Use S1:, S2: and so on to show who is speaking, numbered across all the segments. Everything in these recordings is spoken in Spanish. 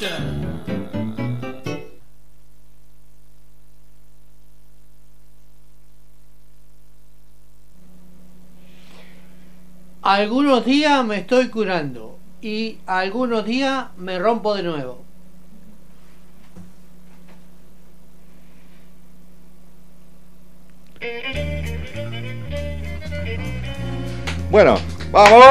S1: Algunos días me estoy curando y algunos días me rompo de nuevo.
S2: Bueno, vamos.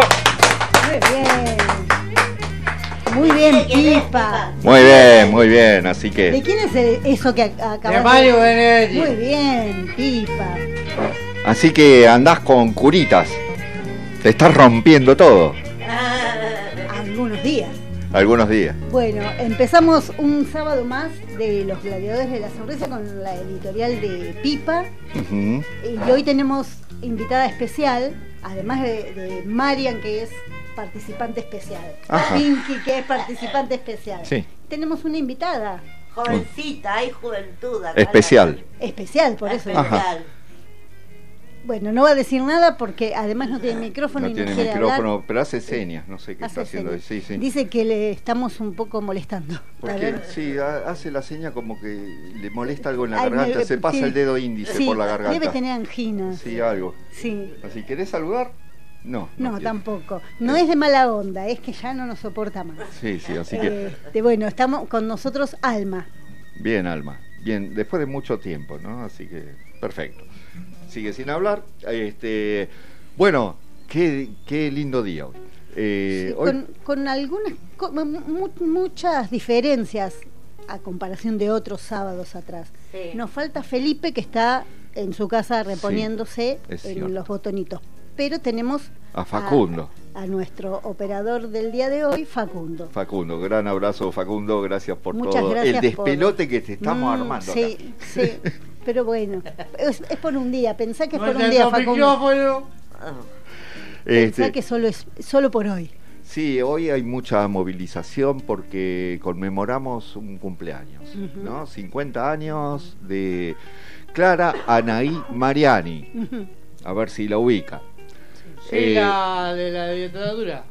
S3: Muy bien, Pipa.
S2: Muy bien, así
S3: ¿De
S2: que...
S3: quién es eso que acabas
S1: De Mario Benedetti.
S3: Muy bien, Pipa.
S2: Así que andás con curitas. Te estás rompiendo todo.
S3: Algunos días.
S2: Algunos días.
S3: Bueno, empezamos un sábado más de Los Gladiadores de la Sonrisa con la editorial de Pipa.
S2: Ujú.
S3: Y hoy tenemos invitada especial, además de Marian, que es participante especial.
S2: Ajá.
S3: Pinky, que es participante especial.
S2: Sí.
S3: Tenemos una invitada
S4: Jovencita, hay juventud acá.
S2: Especial.
S3: especial, por eso.
S4: Especial.
S3: Bueno, no va a decir nada porque además no tiene micrófono
S2: No
S3: y
S2: tiene
S3: no quiere
S2: micrófono,
S3: hablar.
S2: pero hace señas, no sé qué
S3: Hace
S2: está haciendo.
S3: señas.
S2: Sí, sí.
S3: Dice que le estamos un poco molestando. A
S2: Porque
S3: ver.
S2: sí, hace la seña como que le molesta algo en la
S3: Ay,
S2: garganta, se pasa
S3: sí.
S2: el dedo índice
S3: Sí,
S2: por la garganta.
S3: debe tener angina.
S2: Sí, algo.
S3: Sí.
S2: Así, ¿querés saludar? No.
S3: No,
S2: tiene.
S3: tampoco. No es de mala onda, es que ya no nos soporta más.
S2: Sí, sí, así que...
S3: Bueno, estamos con nosotros Alma.
S2: Bien, Alma. Bien, después de mucho tiempo, ¿no? Así que, perfecto. Sigue sin hablar. Bueno, qué lindo día hoy.
S3: Sí,
S2: Hoy...
S3: con algunas, muchas diferencias a comparación de otros sábados atrás.
S4: Sí.
S3: Nos falta Felipe, que está en su casa reponiéndose
S2: es cierto.
S3: en los botonitos. Pero tenemos
S2: A Facundo.
S3: A nuestro operador del día de hoy, Facundo.
S2: Facundo, gran abrazo, Facundo, gracias por
S3: Muchas
S2: todo
S3: gracias
S2: el despelote que te estamos armando
S3: sí,
S2: acá.
S3: Sí, pero bueno, es por un día, pensá que es
S1: No
S3: por un
S1: te
S3: día,
S1: tomes
S3: Facundo.
S1: micrófono.
S3: Pensá que es solo por hoy.
S2: Sí, hoy hay mucha movilización porque conmemoramos un cumpleaños,
S3: Ujú.
S2: ¿no? 50 años de Clara Anaí Mariani.
S3: Ujú.
S2: A ver si la ubica.
S1: Sí, la de la literatura.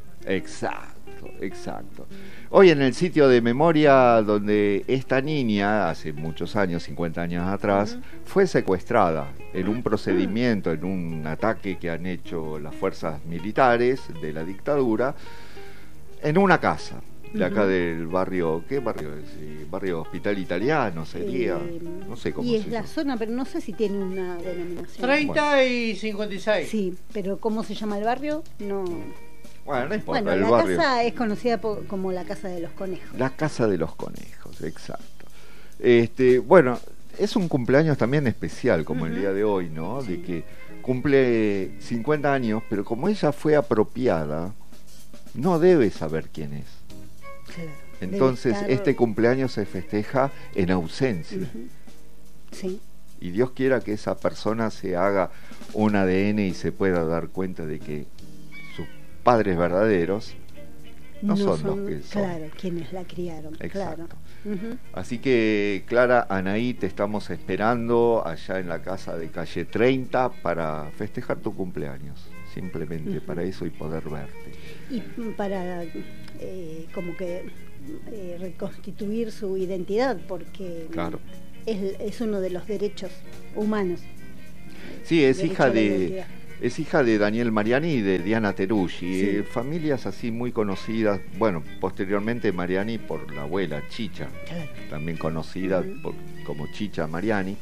S2: Exacto. Hoy en el sitio de memoria donde esta niña, hace muchos años, 50 años atrás, fue secuestrada en un procedimiento, en un ataque que han hecho las fuerzas militares de la dictadura, en una casa de acá del barrio, ¿qué barrio es? Barrio Hospital Italiano sería, no sé cómo
S3: Y
S2: se
S3: es la
S2: llama.
S3: zona, pero no sé si tiene una denominación.
S1: 30 y 56.
S3: Sí, pero ¿cómo se llama el barrio? No.
S2: Bueno, no importa,
S3: Bueno,
S2: el
S3: la
S2: barrio.
S3: casa es conocida como la Casa de los Conejos.
S2: La Casa de los Conejos, exacto. Bueno, es un cumpleaños también especial, como el día de hoy, ¿no?
S3: Sí.
S2: De que cumple 50 años, pero como ella fue apropiada, no debe saber quién es.
S3: Claro.
S2: Entonces,
S3: Debe estar-
S2: este cumpleaños se festeja en ausencia.
S3: Ujú. Sí.
S2: Y Dios quiera que esa persona se haga un ADN y se pueda dar cuenta de que sus padres verdaderos no son los que son.
S3: Claro, quienes la criaron.
S2: Exacto.
S3: Claro. Ujú.
S2: Así que, Clara, Anaí, te estamos esperando allá en la casa de calle 30 para festejar tu cumpleaños. Simplemente para eso y poder verte.
S3: Y para como que reconstituir su identidad, porque
S2: Claro.
S3: es uno de los derechos humanos.
S2: Sí, es
S3: Derecho
S2: hija
S3: a la
S2: de...
S3: identidad.
S2: Es hija de Daniel Mariani y de Diana Teruggi,
S3: Sí.
S2: familias así muy conocidas, bueno, posteriormente Mariani por la abuela Chicha,
S3: Claro.
S2: también conocida como Chicha Mariani.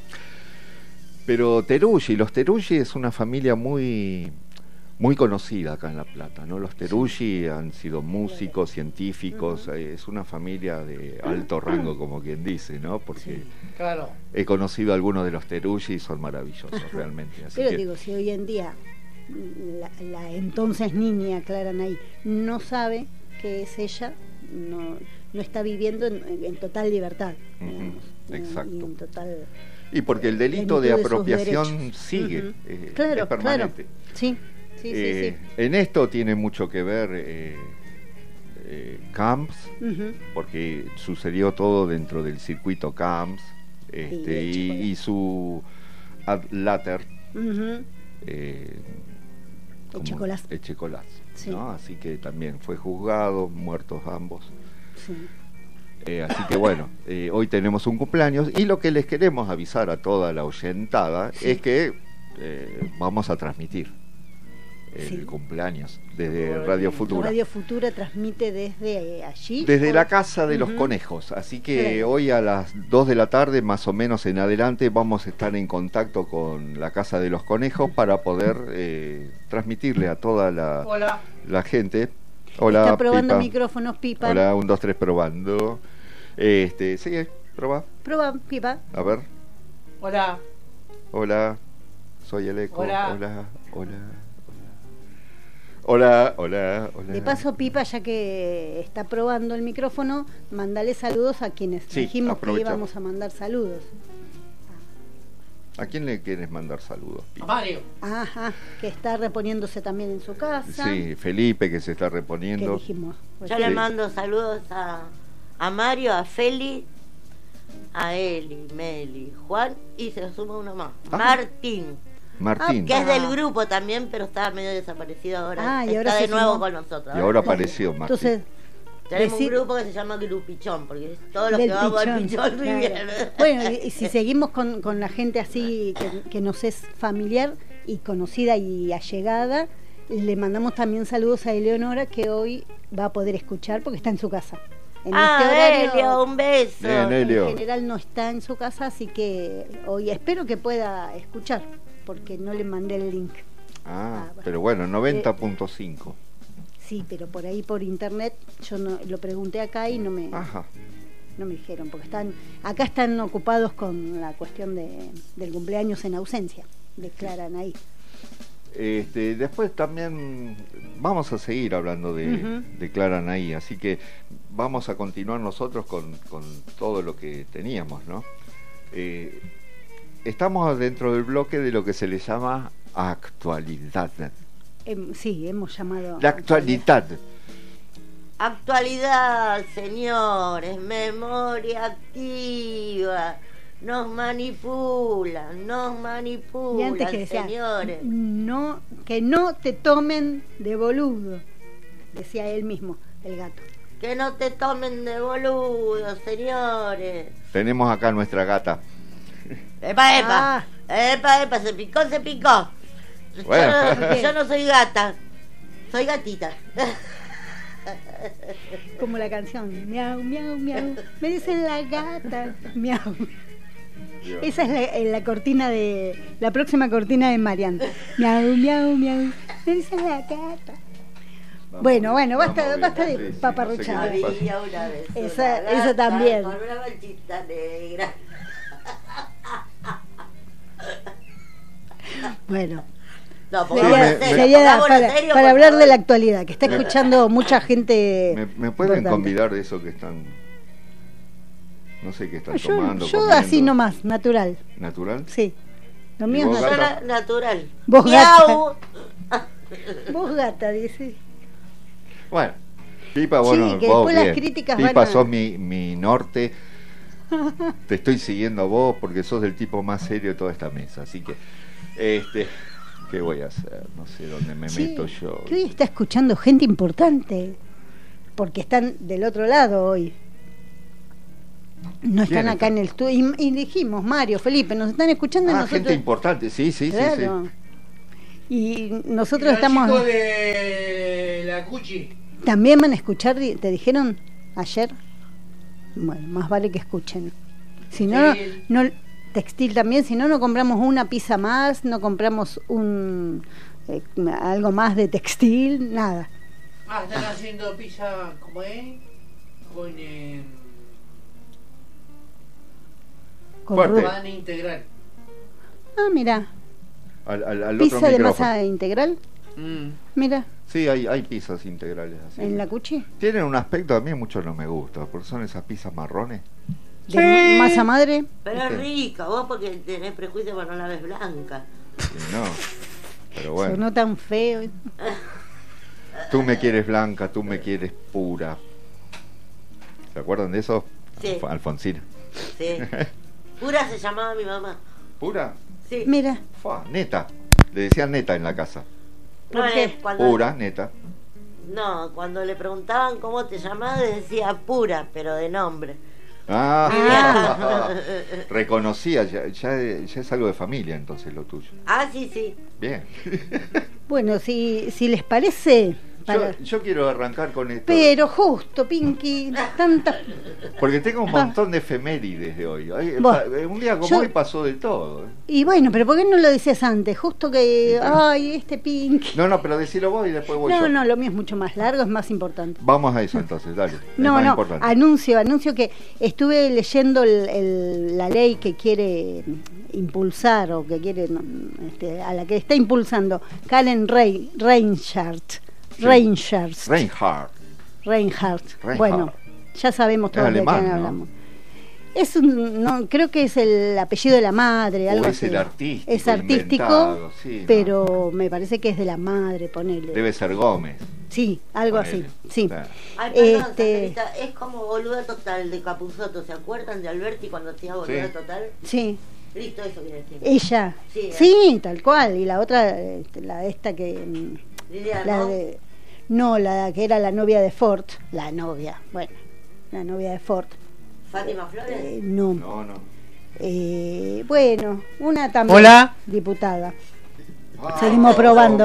S2: Pero Teruggi, los Teruggi es una familia muy conocida acá en La Plata, ¿no? Los Teruggi han sido músicos, científicos, es una familia de alto rango, como quien dice, ¿no? Porque
S1: Claro.
S2: he conocido a algunos de los Teruggi y son maravillosos realmente. Así
S3: Pero
S2: que,
S3: digo, si hoy en día la entonces niña Clara Nay no sabe que es ella, no está viviendo en total libertad.
S2: Ujú,
S3: Digamos,
S2: exacto.
S3: Y en total...
S2: y porque el delito de
S3: plenitud de sus
S2: apropiación
S3: derechos.
S2: sigue,
S3: Ujú.
S2: es
S3: Claro,
S2: permanente.
S3: claro. Sí, sí.
S2: En esto tiene mucho que ver Camps,
S3: Ujú.
S2: porque sucedió todo dentro del circuito Camps, y su ad later,
S3: Ujú.
S2: como
S3: Echecolás.
S2: Echecolás,
S3: Sí.
S2: ¿no? Así que también fue juzgado, muertos ambos.
S3: Sí.
S2: Así que bueno, hoy tenemos un cumpleaños y lo que les queremos avisar a toda la oyentada es que vamos a transmitir el cumpleaños desde Radio Futura.
S3: Radio Futura transmite desde allí.
S2: Desde la Casa de los Conejos, así que hoy a las 2 de la tarde, más o menos en adelante, vamos a estar en contacto con la Casa de los Conejos para poder transmitirle a toda la gente. Hola,
S3: está probando
S2: Pipa.
S3: micrófonos, Pipa.
S2: Hola, 1, 2, 3, probando. Sigue, proba.
S3: Proba, Pipa.
S2: A ver.
S1: Hola.
S2: Hola, soy el eco.
S1: Hola.
S2: Hola, hola. Hola, hola, hola.
S3: De paso, Pipa, ya que está probando el micrófono, mandale saludos a quienes dijimos
S2: aprovecha.
S3: que íbamos a mandar saludos.
S2: ¿A quién le quieres mandar saludos,
S1: A
S2: Pipa?
S1: Mario.
S3: Ajá, que está reponiéndose también en su casa.
S2: Sí, Felipe, que se está
S3: Que
S2: reponiendo.
S3: dijimos.
S4: Yo le mando saludos a Mario, a Feli, a Eli, Meli, Juan y se suma uno más, Martín,
S2: Martín.
S4: que es del grupo también, pero está medio desaparecido ahora.
S3: Y
S4: está
S3: ahora
S4: de
S3: se
S4: nuevo
S3: sumó.
S4: con nosotros.
S2: Y ahora apareció Martín.
S3: Entonces,
S4: tenemos un grupo que se llama Grupichón, porque todos los
S3: del
S4: que vamos al
S3: pichón,
S4: Pichón
S3: claro.
S4: viven.
S3: Bueno, y si seguimos con la gente así que nos es familiar y conocida y allegada, le mandamos también saludos a Eleonora, que hoy va a poder escuchar porque está en su casa. En
S4: Elio, un beso.
S2: Bien, Elio.
S3: en general no está en su casa, así que hoy espero que pueda escuchar, porque no le mandé el link. Bueno.
S2: Pero bueno, 90.5.
S3: Sí, pero por ahí por internet yo no lo pregunté acá y no me dijeron, porque acá están ocupados con la cuestión del cumpleaños en ausencia, declaran ahí.
S2: Después también vamos a seguir hablando de Clara Anaí, así que vamos a continuar nosotros con todo lo que teníamos, ¿no? Estamos dentro del bloque de lo que se le llama actualidad.
S3: Sí, hemos llamado...
S2: La actualidad.
S4: Actualidad, señores, memoria activa. Nos manipulan,
S3: Y antes que decía,
S4: señores.
S3: Que no te tomen de boludo, decía él mismo, el gato.
S4: Que no te tomen de boludo, señores.
S2: Tenemos acá nuestra gata.
S4: Epa, epa.
S3: Ah.
S4: Epa, se picó, se picó.
S2: Bueno.
S4: Yo no soy gata, soy gatita.
S3: Como la canción, miau, miau, miau, me dicen la gata, miau. Esa es la cortina la próxima cortina de Marian. Miau, miau, miau, me dicen la gata. Bueno, basta de paparruchada.
S2: no sé qué le
S4: Había una vez
S3: Esa también.
S4: con una manchita negra.
S3: Bueno,
S4: No,
S3: sería para hablar de la actualidad, que está escuchando mucha gente.
S2: ¿Me pueden
S3: importante.
S2: convidar de eso que están, no sé qué están
S3: Yo
S2: tomando?
S3: así nomás, natural.
S2: ¿Natural?
S3: Sí. Lo
S2: ¿Y
S3: mío
S2: vos,
S3: es
S2: gata?
S3: natural.
S4: natural.
S3: Vos,
S4: Miau.
S3: Vos gata, dice.
S2: Bueno, Pipa, bueno,
S3: que
S2: vos
S3: después las
S2: bien.
S3: críticas
S2: Pipa,
S3: van a-
S2: sos mi norte. Te estoy siguiendo a vos porque sos el tipo más serio de toda esta mesa. Así que, ¿qué voy a hacer? No sé dónde me
S3: Sí,
S2: meto yo.
S3: que hoy está escuchando gente importante, porque están del otro lado hoy. No están
S2: ¿Quién
S3: acá
S2: está?
S3: en el estudio. Y dijimos, Mario, Felipe, nos están escuchando y nosotros.
S2: Gente importante, sí.
S3: Claro. Y nosotros
S1: Los
S3: estamos.
S1: chicos de la Cuchi.
S3: ¿También van a escuchar? ¿Te dijeron ayer? Bueno, más vale que escuchen. Si no,
S1: Sí.
S3: no textil también, si no, no compramos una pizza más, no compramos algo más de textil, nada.
S1: Están haciendo pizza, ¿cómo es? Con
S3: Con
S2: Fuerte.
S1: pan integral.
S3: Mira,
S2: Al otro
S3: pizza de
S2: micrófono.
S3: masa integral, mira,
S2: Sí, hay pizzas integrales así.
S3: en la cuchi,
S2: Tienen un aspecto, a mí mucho no me gusta, porque son esas pizzas marrones.
S3: de masa madre.
S4: Pero es rica, vos porque tenés prejuicio cuando no la ves blanca.
S2: Y no, pero bueno.
S3: Sonó tan feo.
S2: Tú me quieres blanca, tú me quieres pura. ¿Se acuerdan de eso?
S4: Sí.
S2: Alfonsina.
S4: Sí. Pura se llamaba mi mamá.
S2: ¿Pura?
S4: Sí.
S3: Mira,
S2: Neta. Le decían neta en la casa.
S3: ¿por
S4: No,
S3: qué?
S4: cuando
S2: Pura, neta.
S4: No, cuando le preguntaban cómo te llamabas, decía Pura, pero de nombre.
S2: Reconocía, ya es algo de familia entonces lo tuyo.
S4: Sí.
S2: Bien.
S3: Bueno, si les parece...
S2: Yo quiero arrancar con esto.
S3: Pero justo, Pinky, tantas...
S2: Porque tengo un montón de efemérides de hoy. Un día como hoy pasó de todo.
S3: Y bueno, pero ¿por qué no lo decías antes? Justo que... este Pinky...
S2: No, pero decilo vos y después voy yo.
S3: No, lo mío es mucho más largo, es más importante.
S2: Vamos a eso entonces, dale.
S3: Importante. Anuncio que estuve leyendo la ley que quiere impulsar, o que quiere... a la que está impulsando Karen Reinhardt. Bueno, ya sabemos todos de quién hablamos. Es creo que es el apellido de la madre, algo así. Es artístico, sí, pero me parece que es de la madre, ponele.
S2: Debe ser Gómez.
S3: Sí, algo así, sí.
S4: Claro. Perdón, es como Boluda Total de Capuzotto, ¿se acuerdan de Alberti cuando hacía Boluda Total?
S3: Sí.
S4: Listo, eso quiere decir.
S3: Ella. Sí, tal cual. Y la otra, la de esta que... la que era la novia de Ford. La novia de Ford.
S4: ¿Fátima Flores?
S3: No. Bueno, una también.
S1: Hola.
S3: Diputada. Seguimos probando.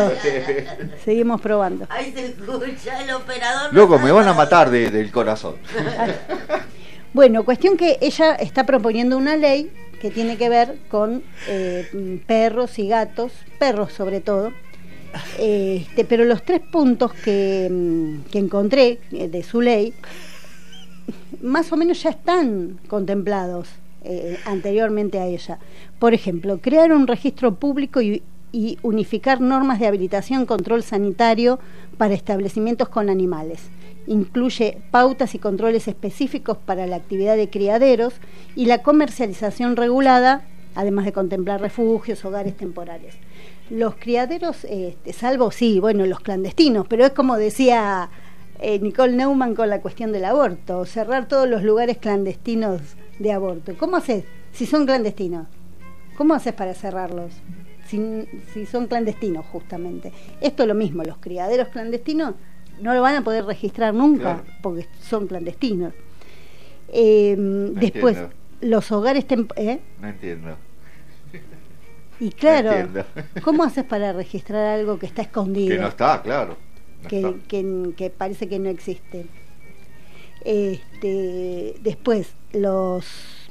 S4: Ahí se escucha el operador.
S2: Loco, me van a matar del corazón.
S3: Bueno, cuestión que ella está proponiendo una ley que tiene que ver con perros y gatos, perros sobre todo. Pero los 3 puntos que encontré de su ley más o menos ya están contemplados anteriormente a ella. Por ejemplo, crear un registro público y unificar normas de habilitación, control sanitario para establecimientos con animales. Incluye pautas y controles específicos para la actividad de criaderos y la comercialización regulada, además de contemplar refugios, hogares temporales. Los criaderos, salvo los clandestinos, pero es como decía Nicole Neumann con la cuestión del aborto, cerrar todos los lugares clandestinos de aborto. ¿Cómo haces si son clandestinos? ¿Cómo haces para cerrarlos? Si son clandestinos, justamente. Esto es lo mismo, los criaderos clandestinos no lo van a poder registrar nunca, porque son clandestinos. Después,
S2: entiendo.
S3: Los hogares...
S2: No entiendo.
S3: Y claro, ¿cómo haces para registrar algo que está escondido?
S2: Que no está, claro.
S3: Que parece que no existe. Después, los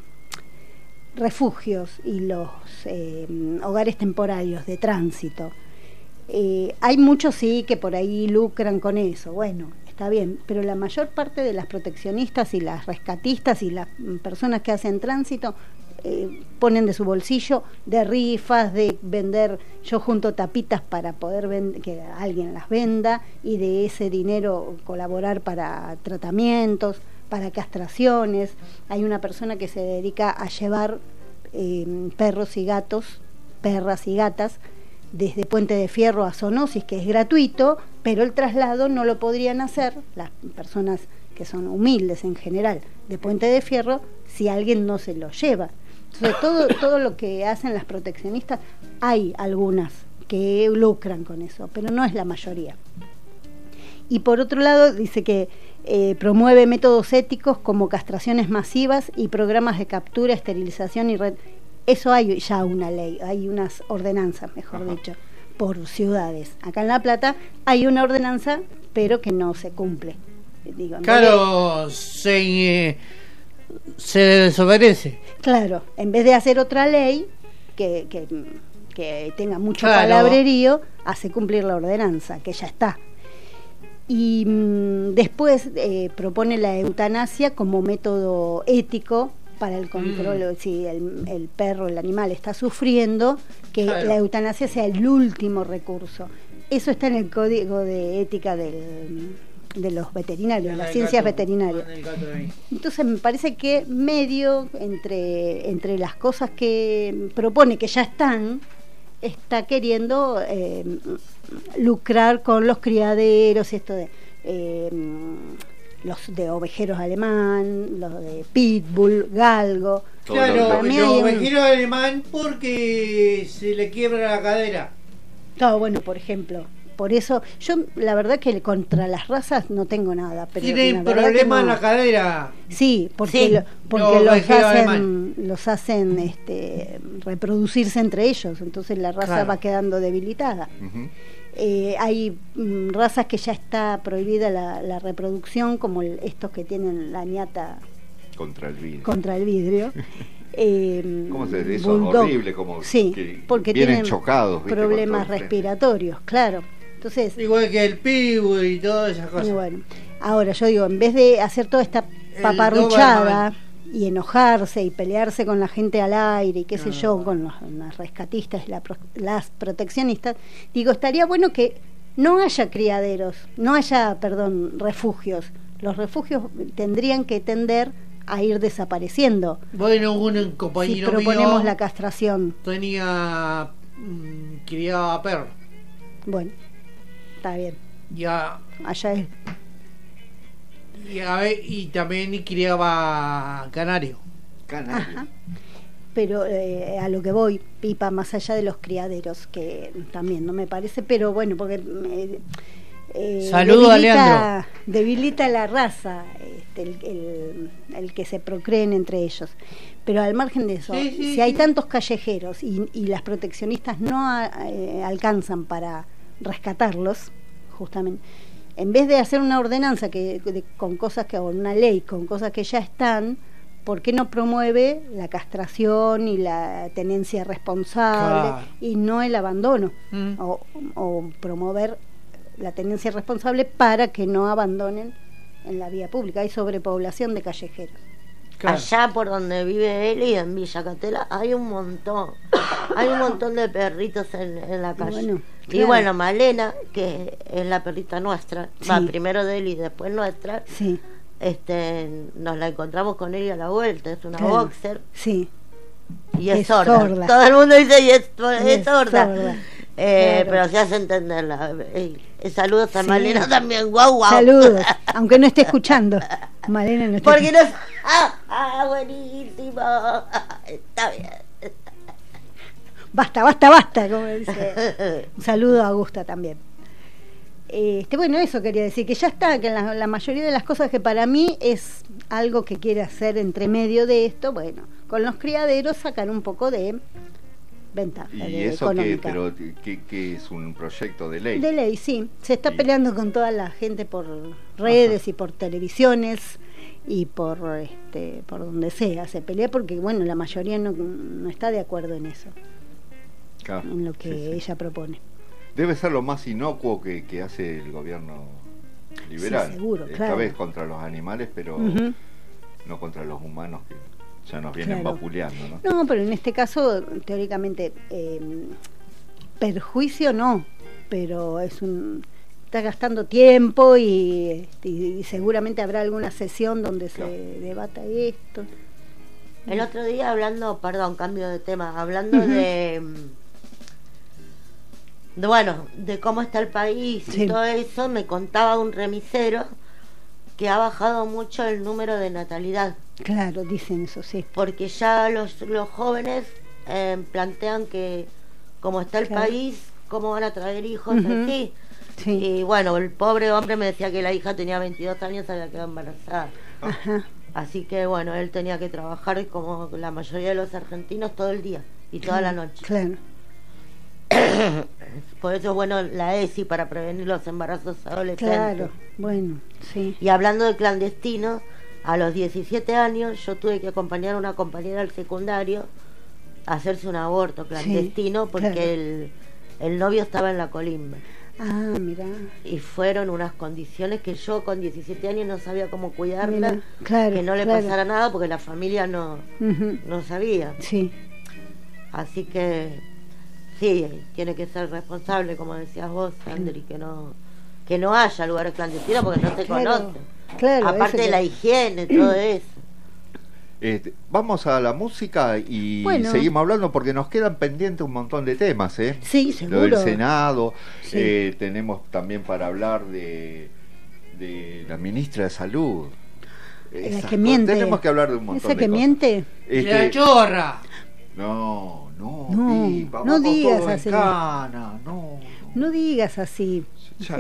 S3: refugios y los hogares temporarios de tránsito. Hay muchos que por ahí lucran con eso. Bueno, está bien, pero la mayor parte de las proteccionistas y las rescatistas y las personas que hacen tránsito ponen de su bolsillo, de rifas, de vender, yo junto tapitas para poder que alguien las venda, y de ese dinero colaborar para tratamientos, para castraciones. Hay una persona que se dedica a llevar perros y gatos, perras y gatas, desde Puente de Fierro a Zoonosis, que es gratuito, pero el traslado no lo podrían hacer las personas que son humildes en general de Puente de Fierro si alguien no se lo lleva. Entonces, todo lo que hacen las proteccionistas, hay algunas que lucran con eso, pero no es la mayoría. Y por otro lado, dice que promueve métodos éticos como castraciones masivas y programas de captura, esterilización y eso hay ya una ley, hay unas ordenanzas, mejor dicho, por ciudades. Acá en La Plata hay una ordenanza, pero que no se cumple.
S1: Claro, se desobedece.
S3: Claro, en vez de hacer otra ley que tenga mucho palabrerío, hace cumplir la ordenanza, que ya está. Y después propone la eutanasia como método ético para el control. Si el perro, el animal está sufriendo, que la eutanasia sea el último recurso. Eso está en el código de ética de los veterinarios, de las ciencias veterinarias. Entonces me parece que medio entre las cosas que propone, que ya está queriendo lucrar con los criaderos, esto de los de ovejeros alemán, los de pitbull, galgo.
S1: Claro, los ovejeros alemán porque se le quiebra la cadera.
S3: Claro, bueno, por ejemplo, por eso, yo la verdad que contra las razas no tengo nada. Pero
S1: Tienen
S3: la verdad que
S1: problemas en
S3: no.
S1: la cadera.
S3: Sí, porque,
S4: Sí.
S3: porque
S1: Los vejeros
S3: los hacen reproducirse entre ellos, entonces la raza
S1: Claro.
S3: va quedando debilitada.
S2: Ujú.
S3: Hay razas que ya está prohibida la reproducción, como estos que tienen la ñata
S2: Contra el vidrio.
S3: contra el vidrio.
S2: ¿Cómo se dice? Eso es
S3: Bulldog.
S2: horrible, como
S3: sí,
S2: que
S3: porque
S2: vienen
S3: tienen
S2: chocados, ¿viste?
S3: problemas
S2: Con todo el frente.
S3: respiratorios, claro. Entonces,
S1: Igual que el pibu y todas esas cosas.
S3: y bueno, ahora yo digo, en vez de hacer toda esta
S1: El
S3: paparruchada
S1: Doberman.
S3: y enojarse y pelearse con la gente al aire y qué sé
S1: No.
S3: yo, con los rescatistas y las proteccionistas, digo, estaría bueno que no haya criaderos, no haya, perdón, refugios. Los refugios tendrían que tender a ir desapareciendo
S1: Bueno, un
S3: si
S1: compañero
S3: proponemos
S1: mío
S3: la castración.
S1: tenía criaba perro.
S3: Bueno, está bien,
S1: Ya,
S3: allá es.
S1: y también criaba canario.
S2: Canario.
S3: Ajá. Pero a lo que voy, Pipa, más allá de los criaderos, que también no me parece, pero bueno, porque
S1: Saludo a Leandro.
S3: debilita la raza, el que se procreen entre ellos. Pero al margen de eso,
S1: Sí, sí,
S3: si hay
S1: sí.
S3: tantos callejeros y las proteccionistas no alcanzan para rescatarlos, justamente, en vez de hacer una ordenanza con cosas o una ley con cosas que ya están, ¿por qué no promueve la castración y la tenencia responsable
S1: Claro.
S3: y no el abandono?
S1: Mm.
S3: O promover la tenencia responsable para que no abandonen en la vía pública. Hay sobrepoblación de callejeros.
S1: Claro.
S4: Allá por donde vive él y en Villa Catela hay un montón de perritos en la calle.
S3: Bueno,
S4: Y
S3: claro.
S4: bueno, Malena, que es la perrita nuestra, va
S3: Sí.
S4: primero de él y después nuestra,
S3: Sí,
S4: nos la encontramos con ella a la vuelta, es una
S3: claro.
S4: boxer
S3: Sí.
S4: y es
S3: Es
S4: sorda.
S3: sorda.
S4: Todo el mundo dice y es sorda.
S3: sorda. Claro.
S4: Pero se hace entenderla. Saludos a
S3: Sí.
S4: Malena también, guau, guau.
S3: Saludos, aunque no esté escuchando. Malena no está
S4: Porque no. Buenísimo. Está bien.
S3: Basta, como dice. Un saludo a Augusta también. Bueno, eso quería decir, que ya está, que la mayoría de las cosas que para mí es algo que quiere hacer entre medio de esto, bueno, con los criaderos sacar un poco de ventaja
S2: ¿Y
S3: de
S2: eso qué?
S3: económica.
S2: ¿Pero qué es un proyecto de ley?
S3: De ley, sí. Se está
S2: Y-
S3: peleando con toda la gente por redes y por televisiones y por donde sea. Se pelea porque, bueno, la mayoría no está de acuerdo en eso,
S2: Claro,
S3: en lo que
S2: sí, sí.
S3: ella propone.
S2: Debe ser lo más inocuo que hace el gobierno liberal.
S3: Sí, seguro,
S2: Esta
S3: claro.
S2: vez contra los animales, pero
S3: Ujú.
S2: no contra los humanos que ya nos vienen
S3: Claro.
S2: vapuleando, ¿no?
S3: No, pero en este caso, teóricamente, perjuicio no, pero está gastando tiempo y seguramente habrá alguna sesión donde
S2: Claro.
S3: se debata esto.
S4: El otro día hablando, perdón, cambio de tema, hablando
S3: Ujú.
S4: de cómo está el país
S3: Sí.
S4: y todo eso, me contaba un remisero que ha bajado mucho el número de natalidad,
S3: Claro, dicen eso, sí.
S4: porque ya los jóvenes plantean que como está el
S3: Claro.
S4: país, ¿cómo van a traer hijos
S3: Ujú.
S4: así?
S3: Sí.
S4: Y bueno, el pobre hombre me decía que la hija tenía 22 años y había quedado embarazada.
S3: Ajá.
S4: Así que bueno, él tenía que trabajar como la mayoría de los argentinos todo el día y toda la noche.
S3: Claro.
S4: Por eso es bueno la ESI para prevenir los embarazos adolescentes.
S3: Claro, bueno, sí.
S4: Y hablando de clandestinos, a los 17 años yo tuve que acompañar a una compañera al secundario a hacerse un aborto clandestino porque
S3: claro.
S4: el novio estaba en la colimba.
S3: Ah, mira.
S4: Y fueron unas condiciones que yo con 17 años no sabía cómo cuidarla,
S3: Mira, claro,
S4: que no le
S3: claro.
S4: pasara nada porque la familia no sabía.
S3: Sí,
S4: Así que sí, tiene que ser responsable, como decías vos, Sandri, que no haya lugares clandestinos porque no se
S3: Claro,
S4: conocen.
S3: claro,
S4: Aparte
S3: eso
S4: de
S3: que-
S4: la higiene, todo eso.
S2: Vamos a la música y
S3: Bueno.
S2: seguimos hablando porque nos quedan pendientes un montón de temas, ¿eh?
S3: Sí,
S2: Lo del
S3: seguro.
S2: Senado,
S3: Sí.
S2: tenemos también para hablar de la ministra de Salud.
S3: La
S2: Esas
S3: que
S2: cosas.
S3: miente.
S2: Tenemos que hablar de un montón
S3: Esa
S2: de
S3: que
S2: cosas.
S3: miente.
S1: La chorra.
S2: No,
S3: No,
S2: Pipa,
S3: no
S2: vamos
S3: digas
S2: todos en
S3: así.
S2: cana, no.
S3: No digas así.
S2: Ya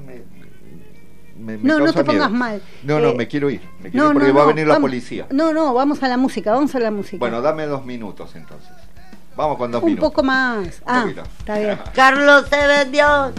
S2: me
S3: No
S2: causa
S3: te pongas
S2: miedo.
S3: mal.
S2: No, me quiero ir. Porque va a venir la policía.
S3: No, vamos a la música,
S2: Bueno, dame 2 minutos entonces. Vamos con 2
S3: Un
S2: minutos.
S3: poco más.
S2: Un poquito.
S3: Está bien.
S4: Carlos se vendió.